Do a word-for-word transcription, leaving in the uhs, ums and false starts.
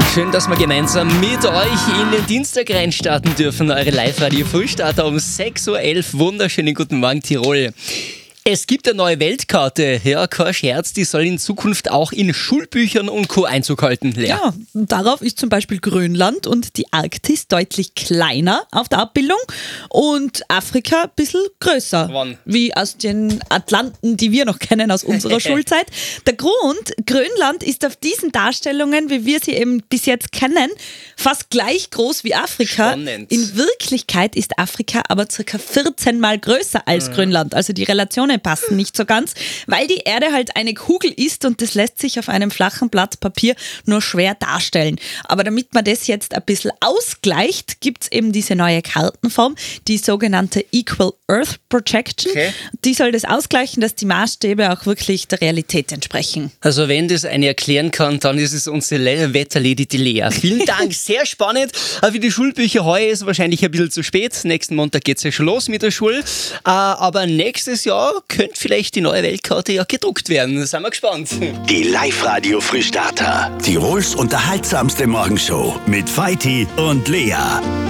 Schön, dass wir gemeinsam mit euch in den Dienstag reinstarten dürfen. Eure Live-Radio-Frühstarter um sechs Uhr elf. Wunderschönen guten Morgen, Tirol. Es gibt eine neue Weltkarte. Ja, kein Scherz, die soll in Zukunft auch in Schulbüchern und Co. Einzug halten. Lea. Ja, darauf ist zum Beispiel Grönland und die Arktis deutlich kleiner auf der Abbildung und Afrika ein bisschen größer. Wann? Wie aus den Atlanten, die wir noch kennen aus unserer Schulzeit. Der Grund, Grönland ist auf diesen Darstellungen, wie wir sie eben bis jetzt kennen, fast gleich groß wie Afrika. Spannend. In Wirklichkeit ist Afrika aber circa vierzehn Mal größer als mhm. Grönland. Also die Relationen passen nicht so ganz, weil die Erde halt eine Kugel ist und das lässt sich auf einem flachen Blatt Papier nur schwer darstellen. Aber damit man das jetzt ein bisschen ausgleicht, gibt es eben diese neue Kartenform, die sogenannte Equal Earth Projection. Okay. Die soll das ausgleichen, dass die Maßstäbe auch wirklich der Realität entsprechen. Also wenn das eine erklären kann, dann ist es unsere Le- Wetterlady, die Lea. Vielen Dank, sehr spannend. Für die Schulbücher heuer ist wahrscheinlich ein bisschen zu spät. Nächsten Montag geht es ja schon los mit der Schule. Aber nächstes Jahr könnte vielleicht die neue Weltkarte ja gedruckt werden. Da sind wir gespannt. Die Live-Radio-Frühstarter. Tirols unterhaltsamste Morgenshow mit Feiti und Lea.